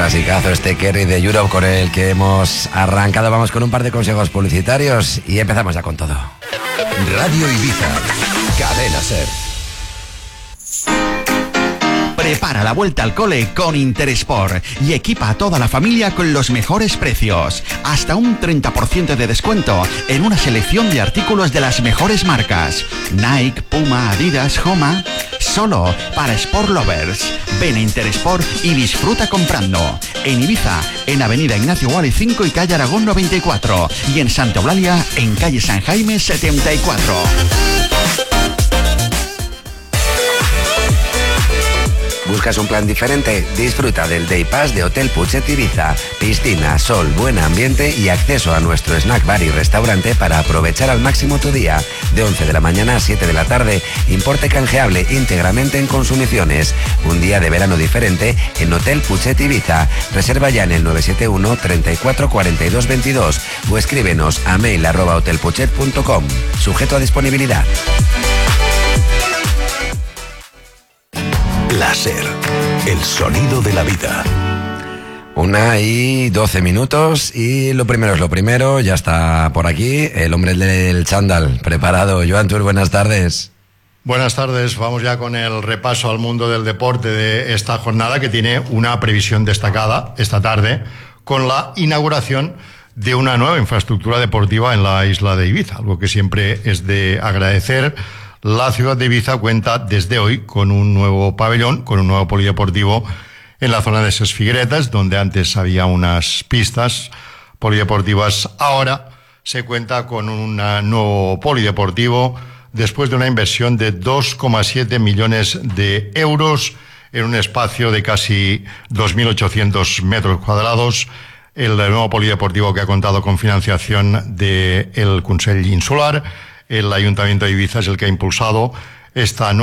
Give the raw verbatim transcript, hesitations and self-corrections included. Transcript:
clasicazo este Kerry de Europe con el que hemos arrancado. Vamos con un par de consejos publicitarios y empezamos ya con todo. Radio Ibiza, Cadena Ser. Prepara la vuelta al cole con Interesport y equipa a toda la familia con los mejores precios. Hasta un treinta por ciento de descuento en una selección de artículos de las mejores marcas. Nike, Puma, Adidas, Homa. Solo para Sport Lovers. Ven a Interesport y disfruta comprando. En Ibiza, en Avenida Ignacio Gual cinco y calle Aragón noventa y cuatro. Y en Santa Eulalia, en calle San Jaime setenta y cuatro. ¿Buscas un plan diferente? Disfruta del Day Pass de Hotel Puchet Ibiza. Piscina, sol, buen ambiente y acceso a nuestro snack bar y restaurante para aprovechar al máximo tu día. De once de la mañana a siete de la tarde, importe canjeable íntegramente en consumiciones. Un día de verano diferente en Hotel Puchet Ibiza. Reserva ya en el nueve siete uno, treinta y cuatro, cuarenta y dos, veintidós o escríbenos a mail arroba hotelpuchet punto com. Sujeto a disponibilidad. Láser, el sonido de la vida. Una y doce minutos y lo primero es lo primero, ya está por aquí el hombre del chándal preparado. Joan Tur, buenas tardes. Buenas tardes, vamos ya con el repaso al mundo del deporte de esta jornada que tiene una previsión destacada esta tarde con la inauguración de una nueva infraestructura deportiva en la isla de Ibiza, algo que siempre es de agradecer. La ciudad de Ibiza cuenta desde hoy con un nuevo pabellón, con un nuevo polideportivo en la zona de Ses Figueretes, donde antes había unas pistas polideportivas. Ahora se cuenta con un nuevo polideportivo después de una inversión de dos coma siete millones de euros en un espacio de casi dos mil ochocientos metros cuadrados. El nuevo polideportivo que ha contado con financiación del Consell Insular. El Ayuntamiento de Ibiza es el que ha impulsado esta nueva